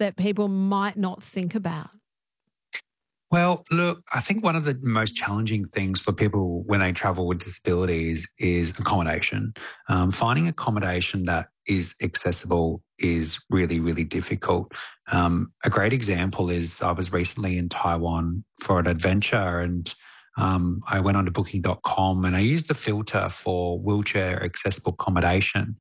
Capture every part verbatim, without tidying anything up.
that people might not think about? Well, look, I think one of the most challenging things for people when they travel with disabilities is accommodation. Um, finding accommodation that is accessible is really, really difficult. Um, a great example is I was recently in Taiwan for an adventure, and um, I went onto booking dot com and I used the filter for wheelchair accessible accommodation.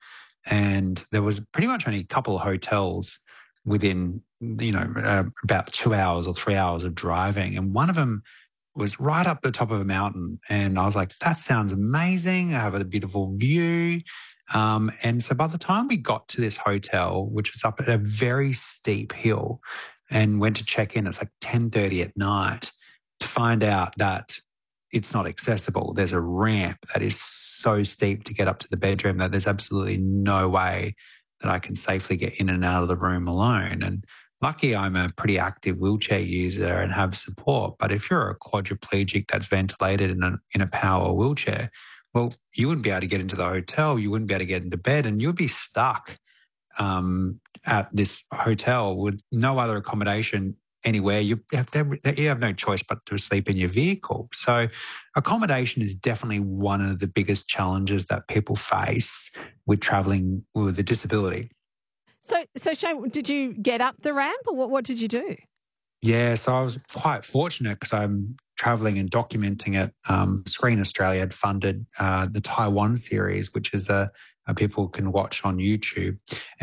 And there was pretty much only a couple of hotels within, you know, uh, about two hours or three hours of driving. And one of them was right up the top of a mountain. And I was like, that sounds amazing. I have a beautiful view. Um, and so by the time we got to this hotel, which was up at a very steep hill, and went to check in, it's like ten thirty at night, to find out that it's not accessible. There's a ramp that is so steep to get up to the bedroom that there's absolutely no way that I can safely get in and out of the room alone. And lucky I'm a pretty active wheelchair user and have support. But if you're a quadriplegic that's ventilated in a, in a power wheelchair, well, you wouldn't be able to get into the hotel, you wouldn't be able to get into bed, and you'd be stuck um, at this hotel with no other accommodation anywhere. You have, to, you have no choice but to sleep in your vehicle. So accommodation is definitely one of the biggest challenges that people face with travelling with a disability. So, so Shane, did you get up the ramp, or what, what did you do? Yeah, so I was quite fortunate because I'm travelling and documenting it. Um, Screen Australia had funded uh, the Taiwan series, which is a, a people can watch on YouTube.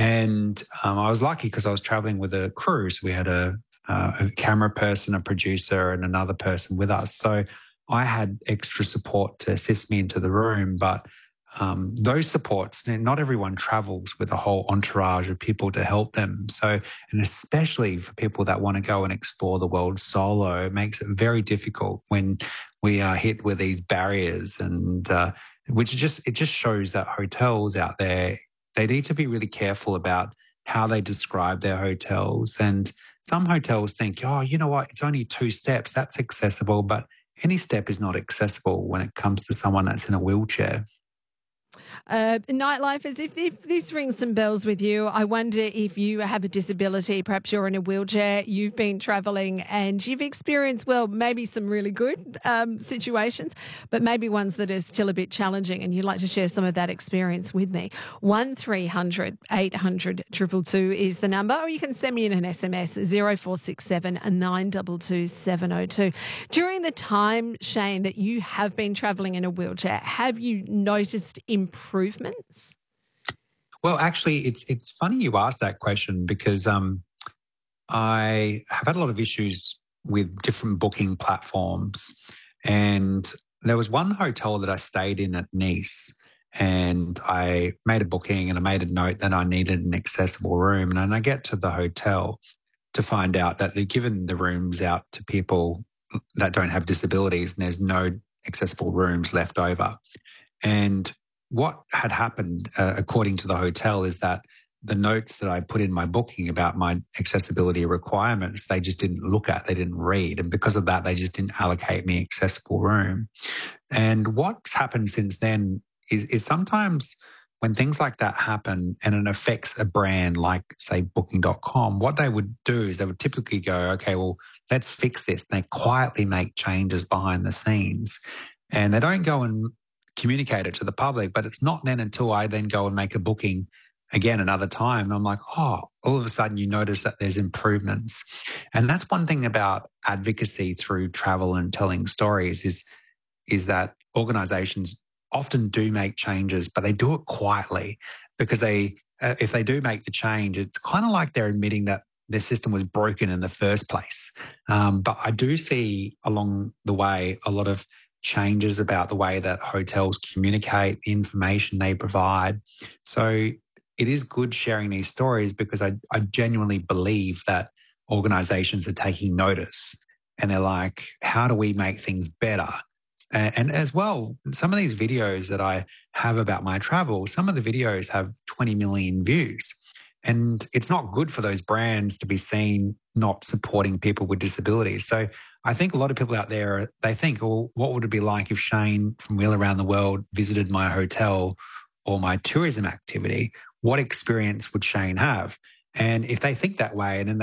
And um, I was lucky because I was travelling with a crew. So we had a Uh, a camera person, a producer, and another person with us. So I had extra support to assist me into the room. But um, those supports, not everyone travels with a whole entourage of people to help them. So, and especially for people that want to go and explore the world solo, it makes it very difficult when we are hit with these barriers. And uh, which just it just shows that hotels out there, they need to be really careful about how they describe their hotels. And some hotels think, oh, you know what, it's only two steps, that's accessible, but any step is not accessible when it comes to someone that's in a wheelchair. Uh, nightlife, as if, if this rings some bells with you, I wonder if you have a disability, perhaps you're in a wheelchair, you've been travelling and you've experienced, well, maybe some really good um, situations, but maybe ones that are still a bit challenging, and you'd like to share some of that experience with me. one three hundred eight hundred two two two is the number, or you can send me in an S M S, zero four six seven nine two two seven zero two. During the time, Shane, that you have been travelling in a wheelchair, have you noticed improvements? Well, actually, it's it's funny you asked that question because um, I have had a lot of issues with different booking platforms, and there was one hotel that I stayed in at Nice, and I made a booking and I made a note that I needed an accessible room, and then I get to the hotel to find out that they've given the rooms out to people that don't have disabilities, and there's no accessible rooms left over. And what had happened, uh, according to the hotel, is that the notes that I put in my booking about my accessibility requirements, they just didn't look at, they didn't read. And because of that, they just didn't allocate me accessible room. And what's happened since then is, is sometimes when things like that happen and it affects a brand like, say, booking dot com, what they would do is they would typically go, okay, well, let's fix this. And they quietly make changes behind the scenes. And they don't go and communicate it to the public, but it's not then until I then go and make a booking again another time. And I'm like, oh, all of a sudden you notice that there's improvements. And that's one thing about advocacy through travel and telling stories is, is that organizations often do make changes, but they do it quietly because they, uh, if they do make the change, it's kind of like they're admitting that their system was broken in the first place. Um, but I do see along the way a lot of changes about the way that hotels communicate, the information they provide. So it is good sharing these stories because I, I genuinely believe that organizations are taking notice and they're like, how do we make things better? And, and as well, some of these videos that I have about my travel, some of the videos have twenty million views. And it's not good for those brands to be seen not supporting people with disabilities. So I think a lot of people out there, they think, well, what would it be like if Shane from Wheel Around the World visited my hotel or my tourism activity? What experience would Shane have? And if they think that way and then